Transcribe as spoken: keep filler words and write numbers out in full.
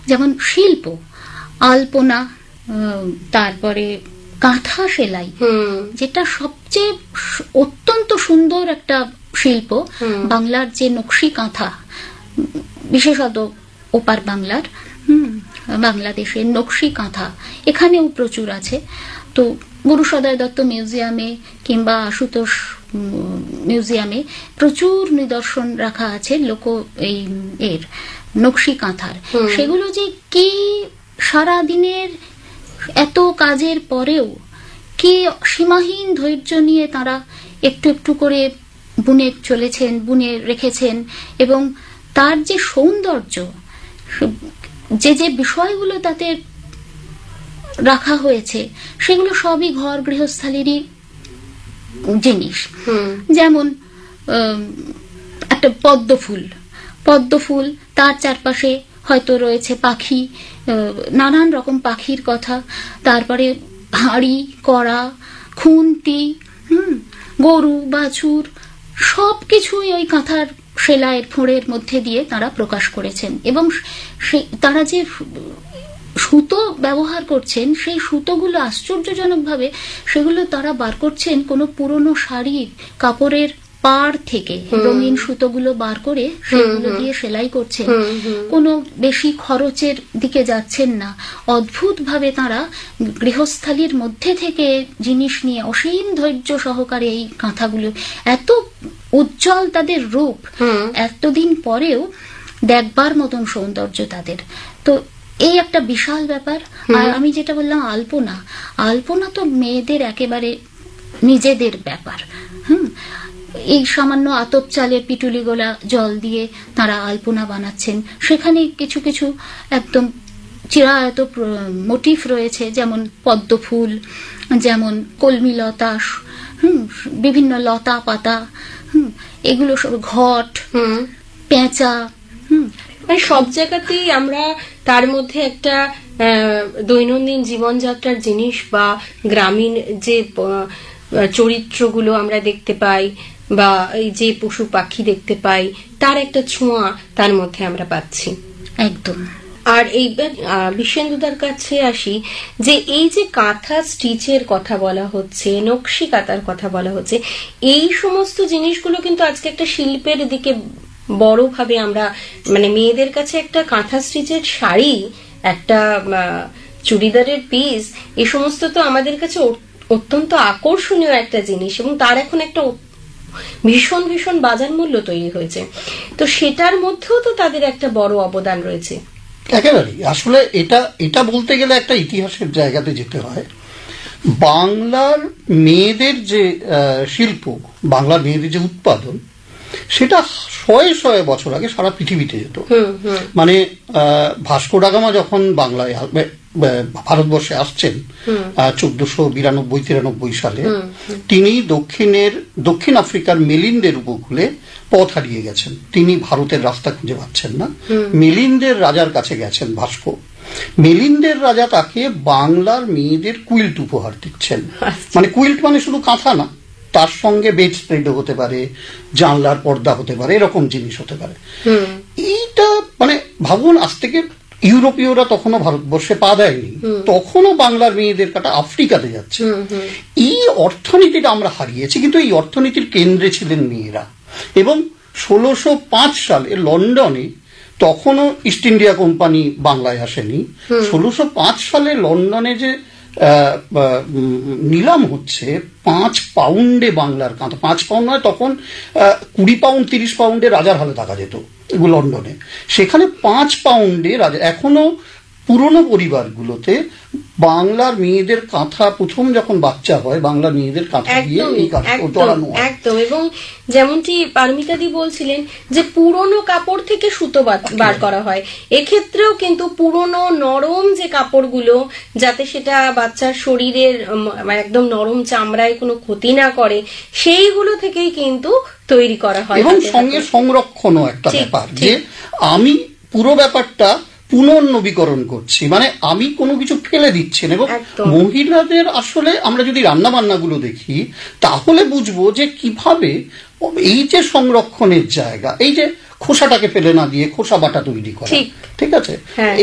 যেমন শিল্প, আলপনা, তারপরে কাঁথা সেলাই, যেটা সবচেয়ে অত্যন্ত সুন্দর একটা শিল্প। বাংলার যে নকশি কাঁথা, বিশেষত ওপার বাংলার, হম বাংলাদেশের নকশি কাঁথা এখানেও প্রচুর আছে। তো গুরু সদয় দত্ত মিউজিয়ামে কিংবা আশুতোষ মিউজিয়ামে প্রচুর নিদর্শন রাখা আছে লোক এই এর নকশি কাঁথার। সেগুলো যে কি সারা দিনের এত কাজের পরেও কি সীমাহীন ধৈর্য নিয়ে তারা একটু একটু করে বুনে চলেছেন, বুনে রেখেছেন, এবং তার যে সৌন্দর্য, যে যে বিষয়গুলো তাতে রাখা হয়েছে সেগুলো সবই ঘর গৃহস্থালিরই জিনিস। যেমন একটা পদ্ম ফুল, পদ্ম ফুল তার চারপাশে হয়তো রয়েছে পাখি, নানান রকম পাখির কথা, তারপরে হাঁড়ি, কড়া, খুন্তি, হুম গরু, বাছুর, সবকিছুই ওই কাঁথার সেলাইয়ের ফোঁড়ের মধ্যে দিয়ে তারা প্রকাশ করেছেন। এবং তারা যে সুতো ব্যবহার করছেন সেই সুতোগুলো আশ্চর্যজনকভাবে সেগুলো তারা বার করছেন কোনো পুরনো শাড়ির কাপড়ের পাড় থেকে, রঙিন সুতোগুলো বার করে সেগুলো দিয়ে সেলাই করছেন। কোনো বেশি খরচের দিকে যাচ্ছেন না, অদ্ভুত ভাবে তারা গৃহস্থালির মধ্যে থেকে জিনিস নিয়ে অসীম ধৈর্য সহকারে এই কাঁথাগুলো, এত উজ্জ্বল তাদের রূপ, এতদিন পরেও দেখবার মতন সৌন্দর্য তাদের। তো এই একটা বিশাল ব্যাপার। আর আমি যেটা বললাম আলপনা, আলপনা তো মেয়েদের একেবারে নিজেদের ব্যাপার। হুম এই সামান্য আতপ চালের পিটুলি গোলা জল দিয়ে তারা আলপনা বানাচ্ছেন। সেখানে কিছু কিছু একদম চিরায়ত মোটিফ রয়েছে, যেমন পদ্ম ফুল, যেমন কলমি লতা, হুম বিভিন্ন লতা পাতা, হুম এগুলো সব, ঘট, পেঁচা, হুম সব জায়গাতেই আমরা তার মধ্যে একটা দৈনন্দিন জীবনযাত্রার জিনিস বা গ্রামীণ যে চরিত্রগুলো আমরা দেখতে পাই বা এই যে পশু পাখি দেখতে পাই তার একটা ছোঁয়া তার মধ্যে আমরা পাচ্ছি একদম। আর এইবার বিশেন্দুদার কাছে আসি, যে এই যে কাঁথা স্টিচের কথা বলা হচ্ছে, নকশি কাঁথার কথা বলা হচ্ছে, এই সমস্ত জিনিসগুলো কিন্তু আজকে একটা শিল্পের দিকে বড়ভাবে আমরা, মানে মেয়েদের কাছে একটা কাঁথা স্টিচের শাড়ি, একটা চুড়িদারের পিস, এই সমস্ত তো আমাদের কাছে অত্যন্ত আকর্ষণীয় একটা জিনিস, এবং তার এখন একটা ভীষণ ভীষণ বাজার মূল্য তৈরি হয়েছে। তো সেটার মধ্যেও তো তাদের একটা বড় অবদান রয়েছে। একেবারেই। আসলে এটা এটা বলতে গেলে একটা ইতিহাসের জায়গাতে যেতে হয়। বাংলার মেয়েদের যে শিল্প, বাংলার মেয়েদের যে উৎপাদন, সেটা শয়ে শয়ে বছর আগে সারা পৃথিবীতে যেত। মানে ভাস্কো ডা গামা যখন বাংলায় ভারতবর্ষে আসছেন চোদ্দশো বিরানব্বই তিরানব্বই সালে, তিনি দক্ষিণের দক্ষিণ আফ্রিকার মেলিন্দের উপকূলে পথ হারিয়ে গেছেন। তিনি ভারতের রাস্তা খুঁজে পাচ্ছেন না, মেলিন্দের রাজার কাছে গেছেন ভাস্কো। মেলিন্দের রাজা তাকে বাংলার মেয়েদের কুইল্ট উপহার দিচ্ছেন। মানে কুইল্ট মানে শুধু কাঁথা না, তার সঙ্গে বেড স্প্রেডও হতে পারে, জানলার পর্দা হতে পারে, এরকম জিনিস হতে পারে। এইটা মানে ভাবুন, আজ থেকে ইউরোপীয়রা তখনও ভারতবর্ষে পা দেয়নি, তখনও বাংলার মেয়েদের কাটা আফ্রিকাতে যাচ্ছে। এই অর্থনীতিটা আমরা হারিয়েছি, কিন্তু এই অর্থনীতির কেন্দ্রে ছিলেন মেয়েরা। এবং ষোলোশো পাঁচ সালে লন্ডনে, তখনও ইস্ট ইন্ডিয়া কোম্পানি বাংলায় আসেনি, ষোলোশো পাঁচ সালে লন্ডনে যে নিলাম হচ্ছে পাঁচ পাউন্ডে বাংলার কাঁথা, পাঁচ পাউন্ড নয়, তখন কুড়ি পাউন্ড তিরিশ পাউন্ডে রাজার হালে টাকা যেত লন্ডনে, সেখানে পাঁচ পাউন্ডে রাজা। এখনো পুরনো পরিবারগুলোতে বাংলার মেয়েদের কাঁথা, প্রথম যখন বাচ্চা হয় বাংলার মেয়েদের কাঁথা দিয়ে এই কাঁথা জড়ানো হয়। একদম। এবং যেমনটি পারমিতাদি বলছিলেন যে পুরনো কাপড় থেকে সুতো বার করা হয়, এক্ষেত্রেও কিন্তু পুরনো নরম যে কাপড়গুলো, যাতে সেটা বাচ্চার শরীরের একদম নরম চামড়ায় কোনো ক্ষতি না করে, সেইগুলো থেকেই কিন্তু তৈরি করা হয়। এবং সঙ্গে সংরক্ষণও একটা ব্যাপার, যে আমি পুরো ব্যাপারটা পুনর্নবীকরণ করছি, মানে আমি কোনো কিছু ফেলে দিচ্ছি না। এবং মহিলাদের আসলে আমরা যদি রান্না বান্নাগুলো দেখি তাহলে বুঝবো যে কিভাবে এই যে সংরক্ষণের জায়গা, এই যে খোসাটাকে ফেলে না দিয়ে খোসা বাটা তৈরি করা, ঠিক আছে,